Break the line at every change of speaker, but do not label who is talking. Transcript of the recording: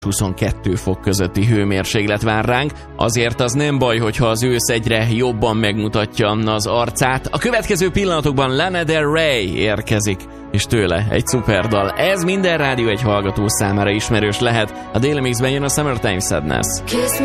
22 fok közötti hőmérséklet vár ránk, azért az nem baj, hogyha az ősz egyre jobban megmutatja az arcát. A következő pillanatokban Lana Del Rey érkezik, és tőle egy szuperdal. Ez minden Rádió 1 hallgató számára ismerős lehet. A Daily Mixben jön a Summertime Sadness.